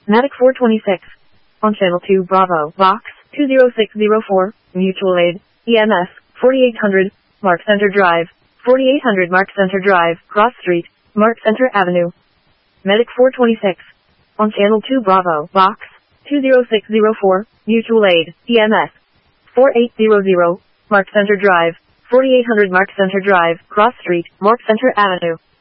Matic 426. On Channel 2 Bravo, Box 20604, Mutual Aid, EMS 4800, Mark Center Drive, 4800 Mark Center Drive, Cross Street, Mark Center Avenue. Medic 426. On Channel 2 Bravo, Box 20604, Mutual Aid, EMS 4800, Mark Center Drive, 4800 Mark Center Drive, Cross Street, Mark Center Avenue.